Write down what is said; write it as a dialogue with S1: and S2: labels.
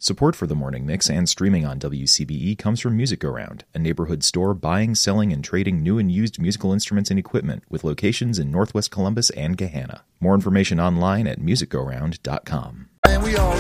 S1: Support for the Morning Mix and streaming on WCBE comes from Music Go Round, a neighborhood store buying, selling, and trading new and used musical instruments and equipment with locations in Northwest Columbus and Gahanna. More information online at musicgoround.com.